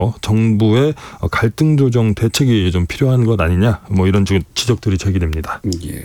정부의 갈등 조정 대책이 좀 필요한 것 아니냐 뭐 이런 지적들이 제기됩니다. 예.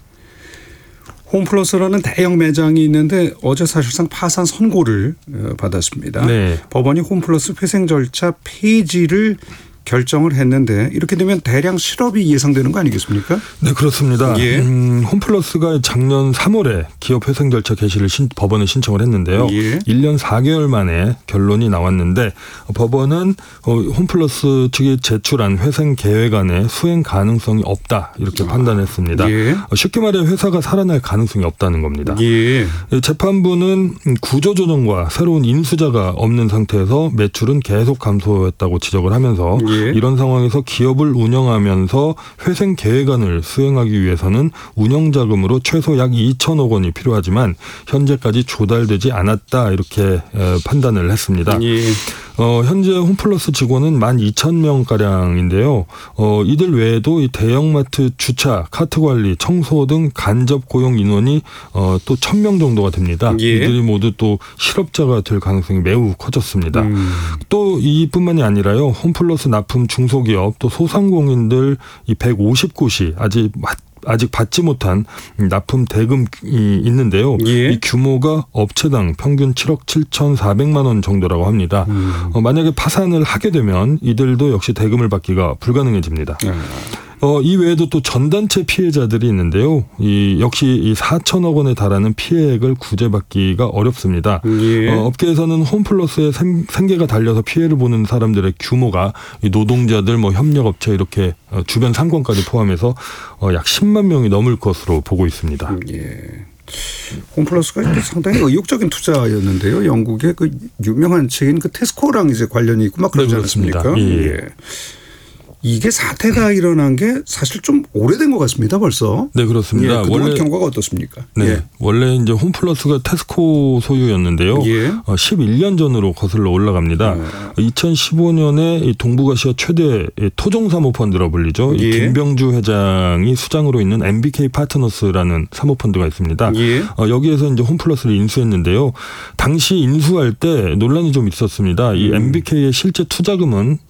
홈플러스라는 대형 매장이 있는데 어제 사실상 파산 선고를 받았습니다. 네. 법원이 홈플러스 회생 절차 폐지를 결정을 했는데 이렇게 되면 대량 실업이 예상되는 거 아니겠습니까? 네, 그렇습니다. 예. 홈플러스가 작년 3월에 기업 회생 절차 개시를 법원에 신청을 했는데요. 예. 1년 4개월 만에 결론이 나왔는데 법원은 홈플러스 측이 제출한 회생 계획안에 수행 가능성이 없다 이렇게 판단했습니다. 예. 쉽게 말해 회사가 살아날 가능성이 없다는 겁니다. 예. 재판부는 구조조정과 새로운 인수자가 없는 상태에서 매출은 계속 감소했다고 지적을 하면서 예. 이런 상황에서 기업을 운영하면서 회생 계획안을 수행하기 위해서는 운영자금으로 최소 약 2천억 원이 필요하지만 현재까지 조달되지 않았다 이렇게 판단을 했습니다. 예. 현재 홈플러스 직원은 12,000명가량인데요. 이들 외에도 이 대형마트 주차, 카트 관리, 청소 등 간접 고용 인원이 또 1,000명 정도가 됩니다. 예. 이들이 모두 또 실업자가 될 가능성이 매우 커졌습니다. 또 이뿐만이 아니라요. 홈플러스 납품 중소기업 또 소상공인들 이 150곳이 아직 받지 못한 납품 대금이 있는데요. 예. 이 규모가 업체당 평균 7억 7,400만 원 정도라고 합니다. 만약에 파산을 하게 되면 이들도 역시 대금을 받기가 불가능해집니다. 이 외에도 또 전단체 피해자들이 있는데요. 역시 이 4천억 원에 달하는 피해액을 구제받기가 어렵습니다. 예. 업계에서는 홈플러스의 생계가 달려서 피해를 보는 사람들의 규모가 이 노동자들, 협력업체 이렇게 주변 상권까지 포함해서 약 10만 명이 넘을 것으로 보고 있습니다. 예. 홈플러스가 상당히 의욕적인 투자였는데요. 영국의 그 유명한 책인 그 테스코랑 이제 관련이 있고 막 그러지 않습니까? 예. 이게 사태가 일어난 게 사실 좀 오래된 것 같습니다. 벌써. 네, 그렇습니다. 예, 그동안 경과가 어떻습니까? 네, 예. 원래 이제 홈플러스가 테스코 소유였는데요. 예. 11년 전으로 거슬러 올라갑니다. 2015년에 이 동북아시아 최대 토종 사모펀드로 불리죠. 예. 이 김병주 회장이 수장으로 있는 MBK 파트너스라는 사모펀드가 있습니다. 예. 여기에서 이제 홈플러스를 인수했는데요. 당시 인수할 때 논란이 좀 있었습니다. 이 MBK의 실제 투자금은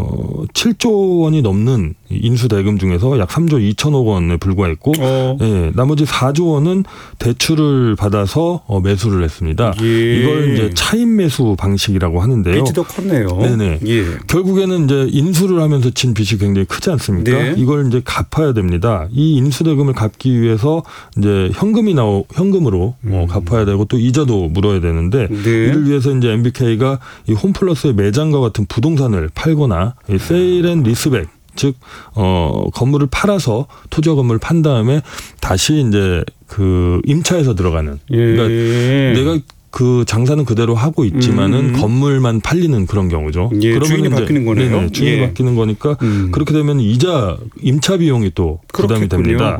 7조 원이 넘는 인수 대금 중에서 약 3조 2천억 원에 불과했고 예, 나머지 4조 원은 대출을 받아서 매수를 했습니다. 예. 이걸 이제 차입 매수 방식이라고 하는데요. 빚이 더 컸네요. 네네. 예. 결국에는 이제 인수를 하면서 진 빚이 굉장히 크지 않습니까? 네. 이걸 이제 갚아야 됩니다. 이 인수 대금을 갚기 위해서 이제 현금으로 갚아야 되고 또 이자도 물어야 되는데 네. 이를 위해서 이제 MBK가 이 홈플러스의 매장과 같은 부동산을 팔거나 이 세일 앤 리스백 즉 건물을 팔아서 토지 건물을 판 다음에 다시 이제 그 임차해서 들어가는 그러니까 내가 그 장사는 그대로 하고 있지만은 건물만 팔리는 그런 경우죠. 예, 그러면 주인이 바뀌는 거네요. 네네, 주인이 예. 바뀌는 거니까 그렇게 되면 임차 비용이 또 부담이 그렇겠군요. 됩니다.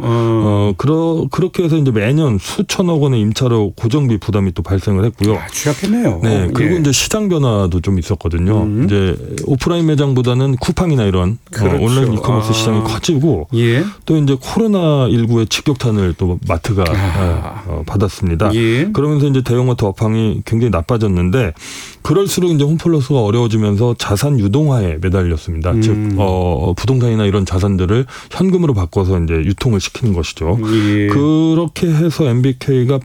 그렇게 해서 이제 매년 수천억 원의 임차료 고정비 부담이 또 발생을 했고요. 취약했네요. 네, 그리고 예. 이제 시장 변화도 좀 있었거든요. 이제 오프라인 매장보다는 쿠팡이나 이런 그렇죠. 온라인 이커머스 시장이 커지고 예. 또 이제 코로나19의 직격탄을 또 마트가 받았습니다. 예. 그러면서 이제 대형마트 업황이 굉장히 나빠졌는데 그럴수록 이제 홈플러스가 어려워지면서 자산 유동화에 매달렸습니다. 즉 부동산이나 이런 자산들을 현금으로 바꿔서 이제 유통을 시키는 것이죠. 예. 그렇게 해서 MBK가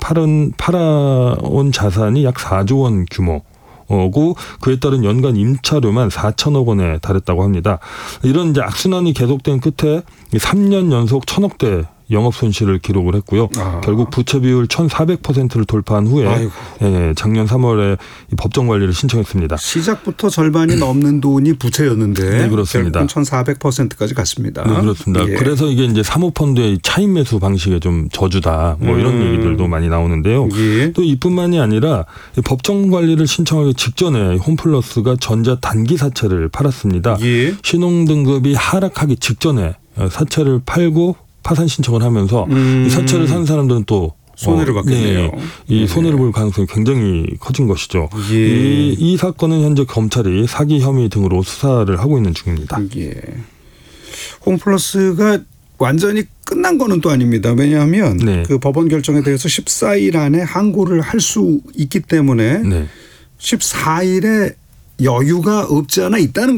팔아온 자산이 약 4조 원 규모고 그에 따른 연간 임차료만 4천억 원에 달했다고 합니다. 이런 이제 악순환이 계속된 끝에 3년 연속 1,000억대 영업 손실을 기록을 했고요. 결국 부채 비율 1,400%를 돌파한 후에 작년 3월에 법정 관리를 신청했습니다. 시작부터 절반이 넘는 돈이 부채였는데 네, 그렇습니다. 결국은 1,400%까지 갔습니다. 네, 그렇습니다. 예. 그래서 이게 이제 사모펀드의 차입 매수 방식의 좀 저주다. 이런 얘기들도 많이 나오는데요. 예. 또 이뿐만이 아니라 법정 관리를 신청하기 직전에 홈플러스가 전자 단기 사채를 팔았습니다. 예. 신용 등급이 하락하기 직전에 사채를 팔고 파산 신청을 하면서 이 사채를 산 사람들은 또 손해를 받겠네요. 이 손해를 볼 가능성이 굉장히 커진 것이죠. 예. 이 사건은 현재 검찰이 사기 혐의 등으로 수사를 하고 있는 중입니다. 예. 홈플러스가 완전히 끝난 거는 또 아닙니다. 왜냐하면 네. 그 법원 결정에 대해서 14일 안에 항고를 할 수 있기 때문에 14일에 여유가 없지 않아 있다는